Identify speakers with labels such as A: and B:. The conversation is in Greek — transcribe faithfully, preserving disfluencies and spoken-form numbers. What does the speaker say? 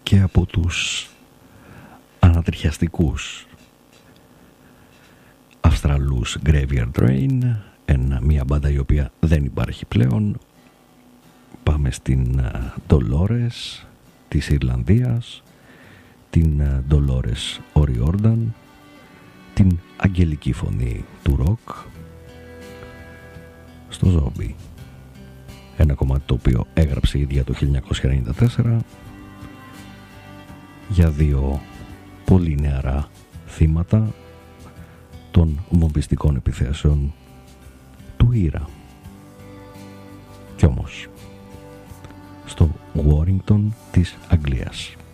A: και από τους ανατριχιαστικούς Αυστραλούς Graveyard Train, ένα, μια μπάντα η οποία δεν υπάρχει πλέον. Πάμε στην Dolores της Ιρλανδίας, την Dolores O'Riordan, την αγγελική φωνή του ροκ στο Zombie, ένα κομμάτι το οποίο έγραψε η ίδια το χίλια εννιακόσια ενενήντα τέσσερα για δύο πολύ νεαρά θύματα των βομβιστικών επιθέσεων του Ήρα. Κι όμως στο Warrington της Αγγλίας.